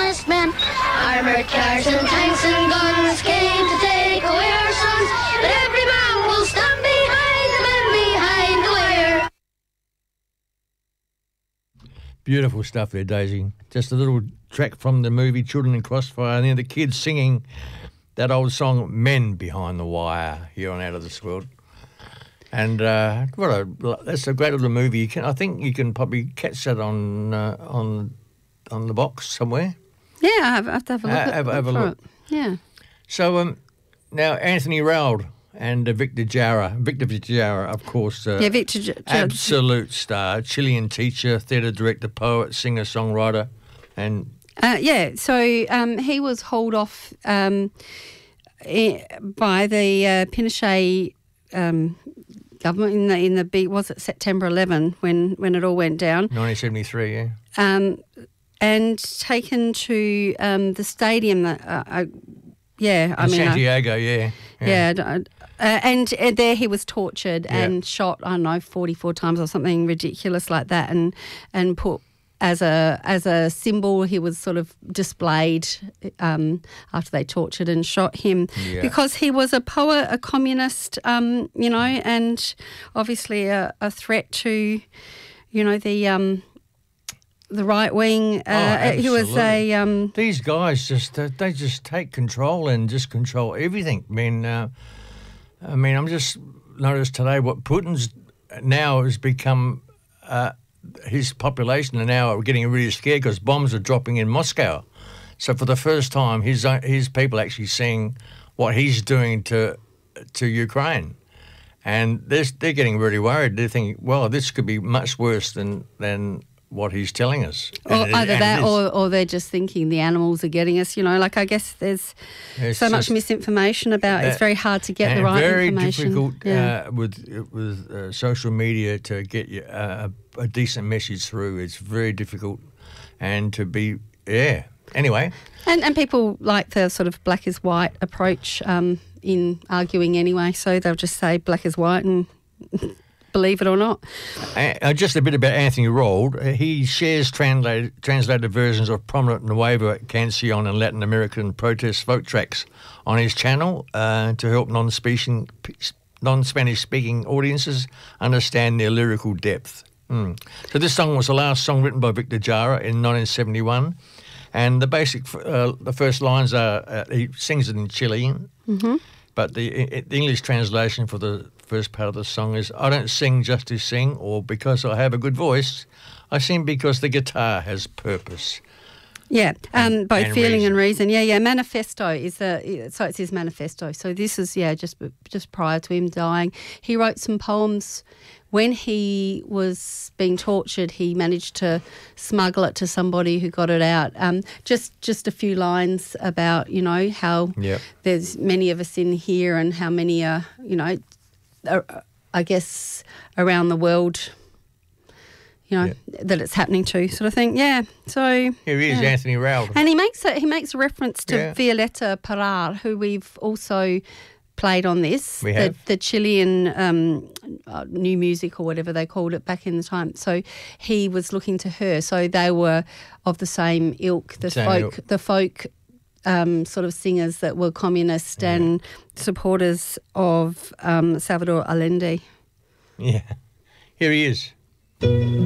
honest men. Armored cars and tanks and guns came to take away our sons, but every man will stand behind the men behind the wire. Beautiful stuff there, Daisy. Just a little track from the movie Children in Crossfire, and then the kids singing that old song Men Behind the Wire here on Out of This World. And that's a great little movie. I think you can probably catch that on the box somewhere. Yeah, I have to have a look. Have a look. Yeah. So now Anthony Raoul and Victor Jara. Victor Jara, of course. Victor Jara. Absolute star. Chilean teacher, theatre director, poet, singer, songwriter, and. So he was hauled off by the Pinochet government in the big, was it September 11 when it all went down? 1973, yeah. And taken to the stadium that, Santiago, yeah. And there he was tortured and shot, I don't know, 44 times or something ridiculous like that, and put as a symbol. He was sort of displayed after they tortured and shot him because he was a poet, a communist, and obviously a threat to, the right wing. He was a these guys they just take control and just control everything. I'm just noticed today what Putin's now has become. His population are now getting really scared because bombs are dropping in Moscow. So for the first time, his people actually seeing what he's doing to Ukraine, and they're getting really worried. They're thinking, well, this could be much worse than what he's telling us. Or or they're just thinking the animals are getting us. I guess there's so much misinformation about it. It's very hard to get the right information. Very difficult with social media to get a decent message through. It's very difficult, and to be anyway. And people like the sort of black is white approach in arguing anyway. So they'll just say black is white and. Believe it or not. Just a bit about Anthony Raoul. He shares translated versions of prominent Nueva Canción and Latin American protest folk tracks on his channel to help non-Spanish speaking audiences understand their lyrical depth. So this song was the last song written by Victor Jara in 1971, and the first lines are he sings it in Chilean, but the English translation for the first part of the song is, I don't sing just to sing or because I have a good voice. I sing because the guitar has purpose. Yeah, both and feeling reason. and reason. Yeah. Manifesto so it's his manifesto. So this is just prior to him dying. He wrote some poems when he was being tortured. He managed to smuggle it to somebody who got it out. Just a few lines about how there's many of us in here and how many are I guess around the world. That it's happening to, sort of thing. Yeah. So here he is, Anthony Raoul, and he makes a reference to Violeta Parra, who we've also played on this. We have the Chilean new music or whatever they called it back in the time. So he was looking to her. So they were of the same ilk, the folk sort of singers that were communist and supporters of Salvador Allende. Yeah, here he is.